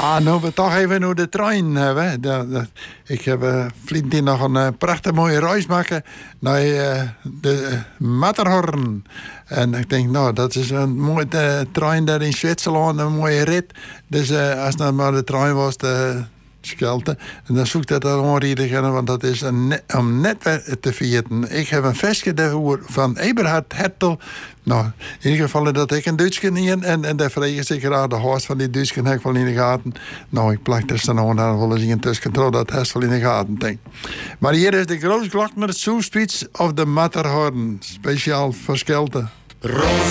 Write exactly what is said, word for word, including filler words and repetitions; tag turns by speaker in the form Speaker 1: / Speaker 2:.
Speaker 1: Ah, nou we toch even naar de trein hebben. Dat, dat, ik heb uh, vriendin nog een uh, prachtig mooie reis maken naar uh, de uh, Matterhorn. En ik denk, nou, dat is een mooie uh, trein daar in Zwitserland, een mooie rit. Dus uh, als dat maar de trein was, de Schelte. En dan zoek ik dat onrieden, want dat is een net, om net te vieren. Ik heb een vestje van Eberhard Hertel. Nou, in ieder geval dat ik een Duitsje in en, en daar vreeg ik graag de hoofd van die Duitsje heb ik wel in de gaten. Nou, ik plak er dan nog aan willen zien tussen dat hij wel in de gaten denk. Maar hier is de Grootglockner Soespits of de Matterhorn, speciaal voor Schelte.